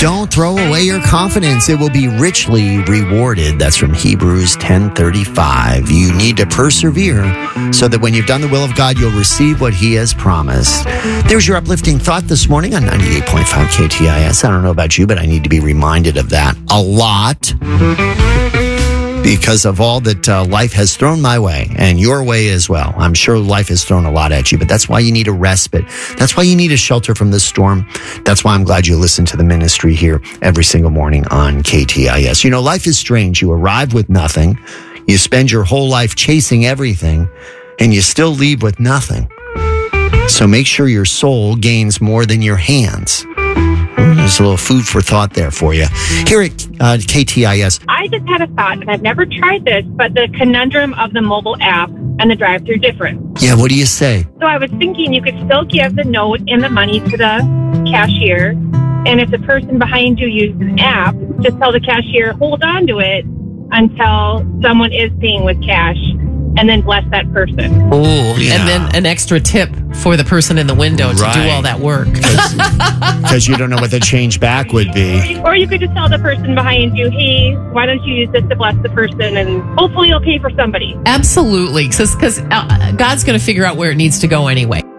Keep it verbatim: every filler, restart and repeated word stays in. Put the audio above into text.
Don't throw away your confidence. It will be richly rewarded. That's from Hebrews ten thirty-five. You need to persevere so that when you've done the will of God, you'll receive what he has promised. There's your uplifting thought this morning on ninety-eight point five K T I S. I don't know about you, but I need to be reminded of that a lot because of all that uh, life has thrown my way and your way as well. I'm sure life has thrown a lot at you, but that's why you need a respite. That's why you need a shelter from this storm. That's why I'm glad you listen to the ministry here every single morning on K T I S. You know, life is strange. You arrive with nothing. You spend your whole life chasing everything, and you still leave with nothing. So make sure your soul gains more than your hands. There's a little food for thought there for you. Here at uh, K T I S. I just had a thought, and I've never tried this, but the conundrum of the mobile app and the drive-thru different. Yeah, what do you say? So I was thinking you could still give the note and the money to the cashier, and if the person behind you uses an app, just tell the cashier, hold on to it until someone is paying with cash, and then bless that person. Oh, yeah. And then an extra tip for the person in the window to Right. do all that work. Because you don't know what the change back would be. Or you could just tell the person behind you, hey, why don't you use this to bless the person, and hopefully you'll pay for somebody. Absolutely, because uh, God's going to figure out where it needs to go anyway.